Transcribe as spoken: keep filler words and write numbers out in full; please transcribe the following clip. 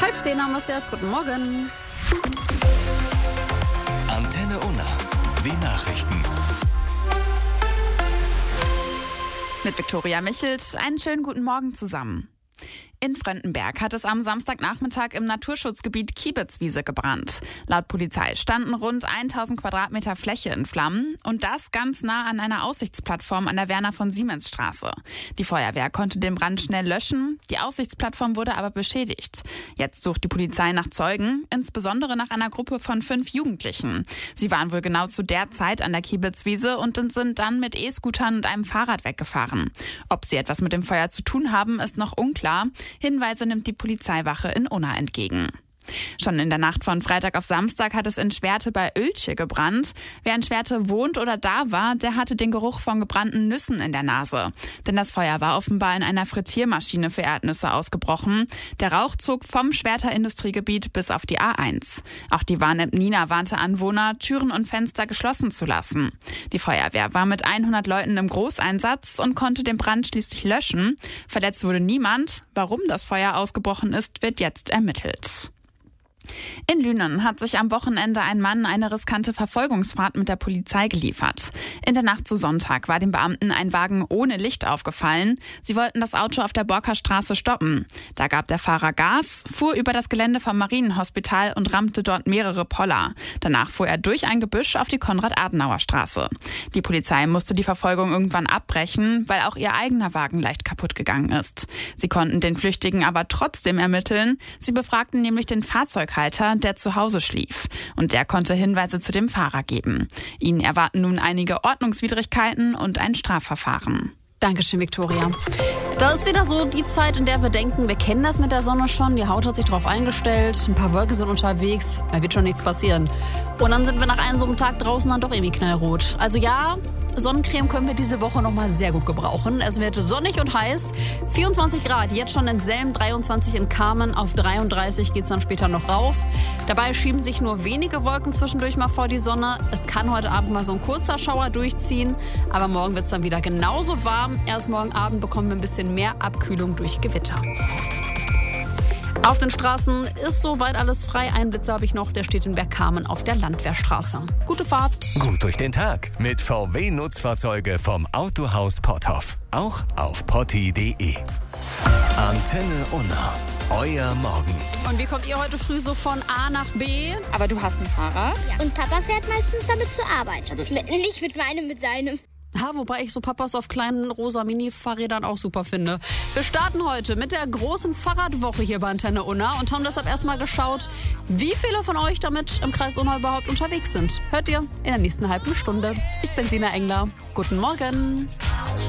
Halb zehn haben wir es jetzt. Guten Morgen. Antenne Unna. Die Nachrichten. Mit Viktoria Michelt. Einen schönen guten Morgen zusammen. In Fröndenberg hat es am Samstagnachmittag im Naturschutzgebiet Kiebitzwiese gebrannt. Laut Polizei standen rund tausend Quadratmeter Fläche in Flammen und das ganz nah an einer Aussichtsplattform an der Werner-von-Siemens-Straße. Die Feuerwehr konnte den Brand schnell löschen, die Aussichtsplattform wurde aber beschädigt. Jetzt sucht die Polizei nach Zeugen, insbesondere nach einer Gruppe von fünf Jugendlichen. Sie waren wohl genau zu der Zeit an der Kiebitzwiese und sind dann mit E-Scootern und einem Fahrrad weggefahren. Ob sie etwas mit dem Feuer zu tun haben, ist noch unklar. Hinweise nimmt die Polizeiwache in Unna entgegen. Schon in der Nacht von Freitag auf Samstag hat es in Schwerte bei Oeltje gebrannt. Wer in Schwerte wohnt oder da war, der hatte den Geruch von gebrannten Nüssen in der Nase. Denn das Feuer war offenbar in einer Frittiermaschine für Erdnüsse ausgebrochen. Der Rauch zog vom Schwerter Industriegebiet bis auf die A eins. Auch die Warn-App Nina warnte Anwohner, Türen und Fenster geschlossen zu lassen. Die Feuerwehr war mit hundert Leuten im Großeinsatz und konnte den Brand schließlich löschen. Verletzt wurde niemand. Warum das Feuer ausgebrochen ist, wird jetzt ermittelt. In Lünen hat sich am Wochenende ein Mann eine riskante Verfolgungsfahrt mit der Polizei geliefert. In der Nacht zu Sonntag war den Beamten ein Wagen ohne Licht aufgefallen. Sie wollten das Auto auf der Borkerstraße stoppen. Da gab der Fahrer Gas, fuhr über das Gelände vom Marienhospital und rammte dort mehrere Poller. Danach fuhr er durch ein Gebüsch auf die Konrad-Adenauer-Straße. Die Polizei musste die Verfolgung irgendwann abbrechen, weil auch ihr eigener Wagen leicht kaputt gegangen ist. Sie konnten den Flüchtigen aber trotzdem ermitteln. Sie befragten nämlich den Fahrzeughalter, der zu Hause schlief. Und der konnte Hinweise zu dem Fahrer geben. Ihnen erwarten nun einige Ordnungswidrigkeiten und ein Strafverfahren. Dankeschön, Viktoria. Da ist wieder so die Zeit, in der wir denken, wir kennen das mit der Sonne schon, die Haut hat sich darauf eingestellt, ein paar Wolken sind unterwegs, da wird schon nichts passieren. Und dann sind wir nach einem so einem Tag draußen dann doch irgendwie knallrot. Also ja, Sonnencreme können wir diese Woche nochmal sehr gut gebrauchen. Es wird sonnig und heiß, vierundzwanzig Grad, jetzt schon in Selm, dreiundzwanzig in Kamen, auf dreiunddreißig geht es dann später noch rauf. Dabei schieben sich nur wenige Wolken zwischendurch mal vor die Sonne. Es kann heute Abend mal so ein kurzer Schauer durchziehen, aber morgen wird es dann wieder genauso warm. Erst morgen Abend bekommen wir ein bisschen mehr Abkühlung durch Gewitter. Auf den Straßen ist soweit alles frei. Ein Blitzer habe ich noch, der steht in Bergkamen auf der Landwehrstraße. Gute Fahrt. Gut durch den Tag mit V W-Nutzfahrzeuge vom Autohaus Potthoff. Auch auf potti punkt de. Antenne Unna. Euer Morgen. Und wie kommt ihr heute früh so von A nach B? Aber du hast ein Fahrrad? Ja. Und Papa fährt meistens damit zur Arbeit. Mit, nicht mit meinem, mit seinem. Ja, wobei ich so Papas auf kleinen rosa Mini-Fahrrädern auch super finde. Wir starten heute mit der großen Fahrradwoche hier bei Antenne Unna und haben deshalb erstmal geschaut, wie viele von euch damit im Kreis Unna überhaupt unterwegs sind. Hört ihr in der nächsten halben Stunde. Ich bin Sina Engler. Guten Morgen.